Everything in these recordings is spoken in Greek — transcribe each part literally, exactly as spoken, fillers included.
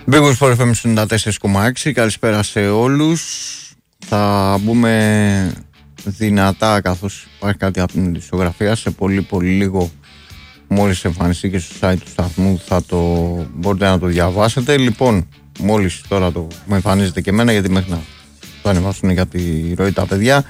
Big Wings for εφ εμ ενενήντα τέσσερα κόμμα έξι. Καλησπέρα σε όλους. Θα μπούμε δυνατά, καθώς υπάρχει κάτι από την ειδησιογραφία. Σε πολύ πολύ λίγο, μόλις εμφανιστεί και στο site του σταθμού, θα το μπορείτε να το διαβάσετε. Λοιπόν, μόλις τώρα το μου εμφανίζεται και εμένα, γιατί μέχρι να το ανεβάσουν για τη ροή τα παιδιά.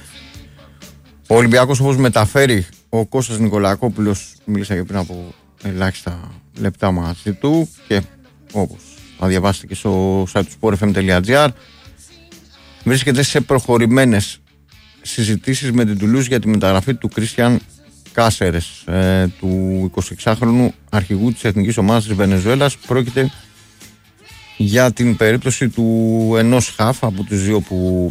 Ο Ολυμπιακός, όπως μεταφέρει ο Κώστας Νικολακόπουλος, μίλησα και πριν από ελάχιστα λεπτά μαζί του, και όπως θα διαβάσετε και στο site του σπορ εφ εμ τελεία τζι άρ, βρίσκεται σε προχωρημένες συζητήσεις με την Τουλούζ για τη μεταγραφή του Κρίστιαν Κάσερες, ε, του εικοσιεξάχρονου αρχηγού της εθνικής ομάδας της Βενεζουέλας. Πρόκειται για την περίπτωση του ενός χαφ από τους δύο που,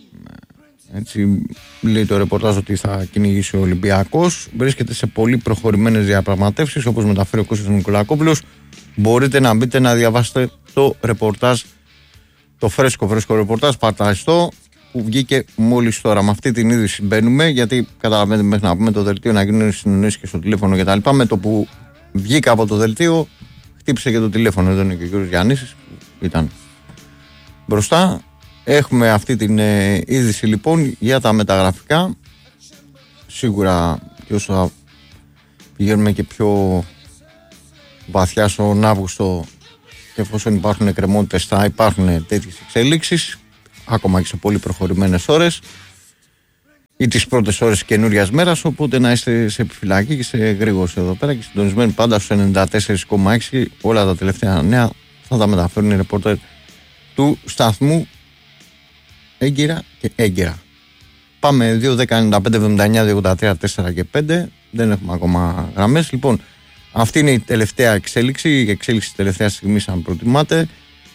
έτσι λέει το ρεπορτάζ, ότι θα κυνηγήσει ο Ολυμπιακός. Βρίσκεται σε πολύ προχωρημένες διαπραγματεύσεις, όπως μεταφέρει ο Κώστας Νικολακόπουλος. Μπορείτε να μπείτε να διαβάσετε το ρεπορτάζ, το φρέσκο φρέσκο ρεπορτάζ παρταριστό, που βγήκε μόλις τώρα. Με αυτή την είδηση μπαίνουμε, γιατί καταλαβαίνετε, μέχρι να πούμε το δελτίο να γίνουν συνεννοήσεις και στο τηλέφωνο κτλ. Με το που βγήκα από το δελτίο, χτύπησε και το τηλέφωνο. Εδώ είναι και ο κ. Γιάννης που ήταν μπροστά. Έχουμε αυτή την ε, είδηση λοιπόν για τα μεταγραφικά. Σίγουρα και όσο θα πηγαίνουμε και πιο βαθιά στον Αύγουστο, και εφόσον υπάρχουν εκκρεμότητες, θα υπάρχουν τέτοιες εξέλιξεις, ακόμα και σε πολύ προχωρημένες ώρες ή τις πρώτες ώρες καινούριας μέρας. Οπότε να είστε σε επιφυλακή και σε γρήγορση εδώ πέρα και συντονισμένοι πάντα στους ενενήντα τέσσερα κόμμα έξι. Όλα τα τελευταία νέα θα τα μεταφέρουν οι ρεπόρτερ του σταθμού έγκυρα και έγκυρα. Πάμε δύο δέκα ενενήντα πέντε εβδομήντα εννιά δύο ογδόντα τρία τέσσερα και πέντε. Δεν έχουμε ακόμα γραμμές. Λοιπόν, αυτή είναι η τελευταία εξέλιξη, η εξέλιξη της τελευταίας στιγμής, αν προτιμάτε.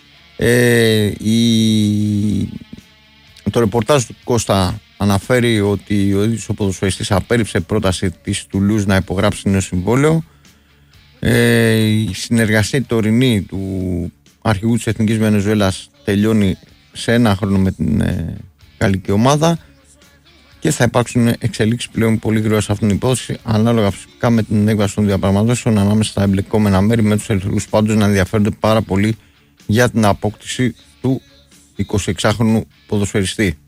Ε, η... Το ρεπορτάζ του Κώστα αναφέρει ότι ο ίδιος ο ποδοσφαιριστής απέρριψε πρόταση της Τουλούζ να υπογράψει νέο συμβόλαιο. Ε, η συνεργασία τωρινή του αρχηγού της Εθνικής Βενεζουέλας τελειώνει σε ένα χρόνο με την ε, γαλλική ομάδα, και θα υπάρξουν εξελίξεις πλέον πολύ γρήγορα σε αυτήν την υπόθεση, ανάλογα φυσικά με την έκβαση των διαπραγματεύσεων ανάμεσα στα εμπλεκόμενα μέρη, με τους ερυθρούς πάντως να ενδιαφέρονται πάρα πολύ για την απόκτηση του εικοσιεξάχρονου ποδοσφαιριστή.